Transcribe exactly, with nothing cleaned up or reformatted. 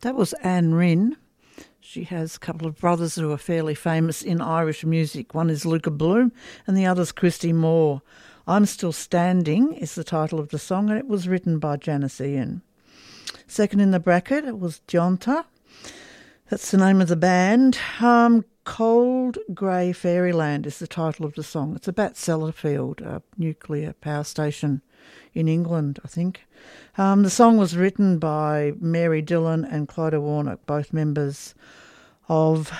That was Anne Ryn. She has a couple of brothers who are fairly famous in Irish music. One is Luca Bloom and the other's Christy Moore. I'm Still Standing is the title of the song, and it was written by Janice Ian. Second in the bracket, it was Dionta. That's the name of the band. Um, Cold Grey Fairyland is the title of the song. It's about Sellafield, a nuclear power station in England, I think. Um, the song was written by Mary Dillon and Clyda Warnock, both members of